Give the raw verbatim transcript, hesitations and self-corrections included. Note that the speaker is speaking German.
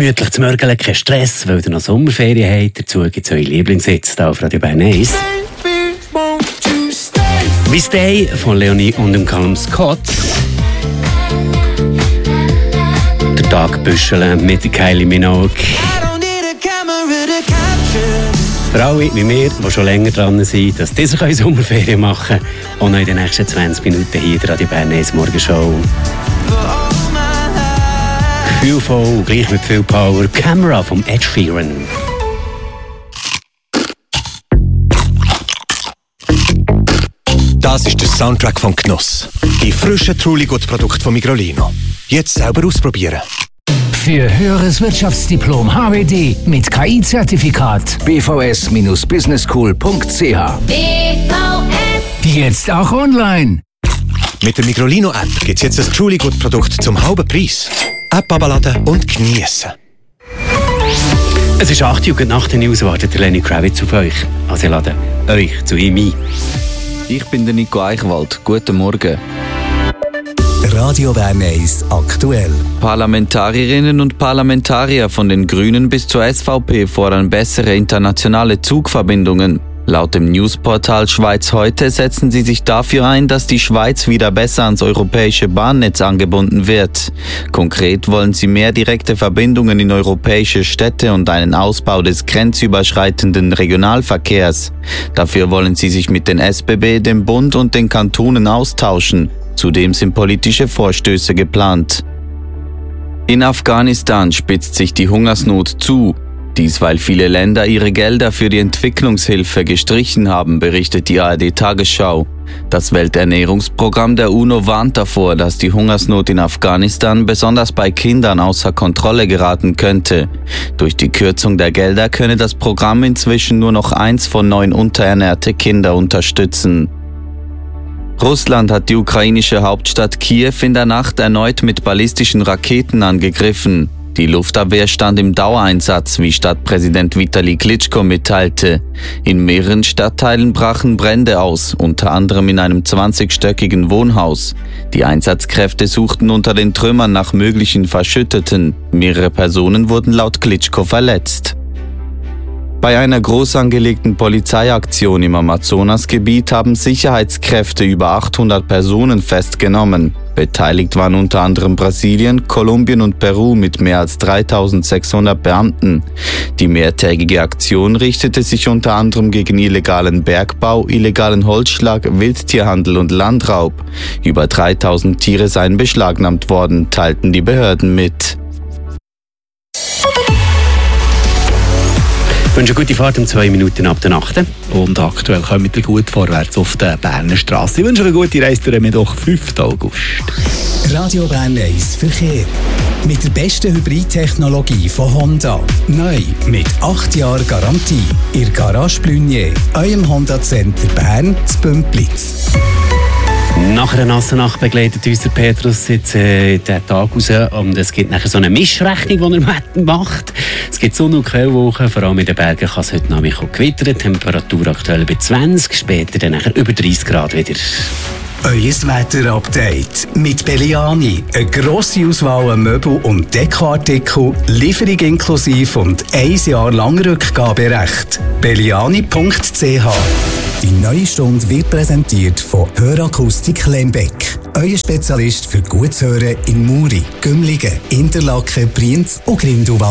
Gemütlich zu mörgeln, kein Stress, weil ihr noch Sommerferien habt. Dazu gibt es eure Lieblingshits hier auf Radio Bern eins. «We Stay» von Leonie und dem Callum Scott. «Der Tag büscheln» mit Kylie Minogue. Für alle wie wir, die schon länger dran sind, dass diese können Sommerferien machen können, und noch in den nächsten zwanzig Minuten hier in der Radio Bern eins Morgenshow. Gefühlvoll und gleich mit viel Power. «Camera» vom Ed Sheeran. Das ist der Soundtrack vom Genuss. Die frischen Truly-Gut-Produkte von Migrolino. Jetzt selber ausprobieren. Für höheres Wirtschaftsdiplom H W D mit K I-Zertifikat b v s business school punkt c h. B V S. Jetzt auch online. Mit der Migrolino-App gibt es jetzt ein Truly-Gut-Produkt zum halben Preis. App abladen und geniessen. Es ist acht Uhr nach der News, wartet Lenny Kravitz auf euch. Also ich lade euch zu ihm ein. Ich bin der Nico Eichwald. Guten Morgen. Radio Bern eins aktuell. Parlamentarierinnen und Parlamentarier von den Grünen bis zur S V P fordern bessere internationale Zugverbindungen. Laut dem Newsportal Schweiz heute setzen sie sich dafür ein, dass die Schweiz wieder besser ans europäische Bahnnetz angebunden wird. Konkret wollen sie mehr direkte Verbindungen in europäische Städte und einen Ausbau des grenzüberschreitenden Regionalverkehrs. Dafür wollen sie sich mit den S B B, dem Bund und den Kantonen austauschen. Zudem sind politische Vorstöße geplant. In Afghanistan spitzt sich die Hungersnot zu. Dies, weil viele Länder ihre Gelder für die Entwicklungshilfe gestrichen haben, berichtet die A R D-Tagesschau. Das Welternährungsprogramm der UNO warnt davor, dass die Hungersnot in Afghanistan besonders bei Kindern außer Kontrolle geraten könnte. Durch die Kürzung der Gelder könne das Programm inzwischen nur noch eins von neun unterernährte Kinder unterstützen. Russland hat die ukrainische Hauptstadt Kiew in der Nacht erneut mit ballistischen Raketen angegriffen. Die Luftabwehr stand im Dauereinsatz, wie Stadtpräsident Vitali Klitschko mitteilte. In mehreren Stadtteilen brachen Brände aus, unter anderem in einem zwanzigstöckigen Wohnhaus. Die Einsatzkräfte suchten unter den Trümmern nach möglichen Verschütteten. Mehrere Personen wurden laut Klitschko verletzt. Bei einer groß angelegten Polizeiaktion im Amazonasgebiet haben Sicherheitskräfte über achthundert Personen festgenommen. Beteiligt waren unter anderem Brasilien, Kolumbien und Peru mit mehr als dreitausendsechshundert Beamten. Die mehrtägige Aktion richtete sich unter anderem gegen illegalen Bergbau, illegalen Holzschlag, Wildtierhandel und Landraub. Über dreitausend Tiere seien beschlagnahmt worden, teilten die Behörden mit. Ich wünsche eine gute Fahrt um zwei Minuten ab der Nacht. Und aktuell kommen wir gut vorwärts auf der Berner Straße. Ich wünsche eine gute Reise durch den Mittwoch, fünften August. Radio Bern eins Verkehr. Mit der besten Hybridtechnologie von Honda. Neu mit acht Jahren Garantie. Ihr Garage Blunier, eurem Honda Center Bern zu Bümplitz. Nach einer nassen Nacht begleitet uns der Petrus jetzt äh, den Tag raus und es gibt nachher so eine Mischrechnung, die er macht. Es gibt Sonne- und Quellwochen, vor allem in den Bergen kann es heute Nachmittag auch gewittern. Temperatur aktuell bei zwanzig, später dann nachher über dreißig Grad wieder. Euer Wetter-Update mit Belliani. Eine grosse Auswahl an Möbel- und Dekoartikel, Lieferung inklusive und ein Jahr lang Rückgaberecht. belliani punkt c h. Die neue Stunde wird präsentiert von Hörakustik Lembeck. Euer Spezialist für gutes Hören in Muri, Gümligen, Interlaken, Brienz und Grindelwald.